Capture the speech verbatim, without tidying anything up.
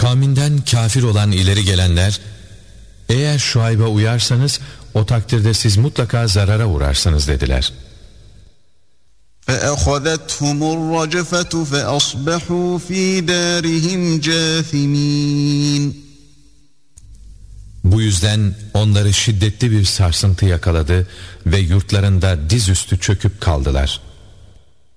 Kavminden kafir olan ileri gelenler, eğer Şuayb'a uyarsanız o takdirde siz mutlaka zarara uğrarsınız dediler. فَأَخَذَتْهُمُ الرَّجْفَةُ فَأَصْبَحُوا فِي دَارِهِمْ جَاثِمِينَ. Bu yüzden onları şiddetli bir sarsıntı yakaladı ve yurtlarında dizüstü çöküp kaldılar.